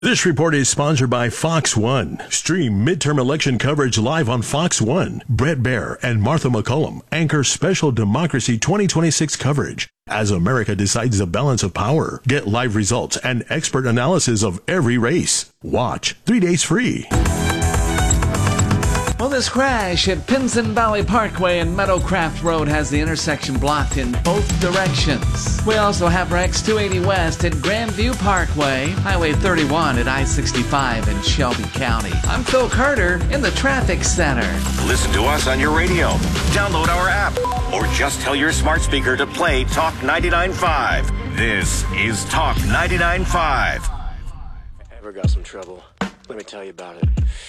This report is sponsored by Fox One. Stream midterm election coverage live on Fox One. Brett Baer and Martha McCullum anchor special Democracy 2026 coverage as America decides the balance of power. Get live results and expert analysis of every race. Watch 3 days free. Well, this crash at Pinson Valley Parkway and Meadowcraft Road has the intersection blocked in both directions. We also have Rex 280 West at Grandview Parkway, Highway 31 at I-65 in Shelby County. I'm Phil Carter in the traffic center. Listen to us on your radio. Download our app. Or just tell your smart speaker to play Talk 99.5. This is Talk 99.5. Ever got some trouble? Let me tell you about it.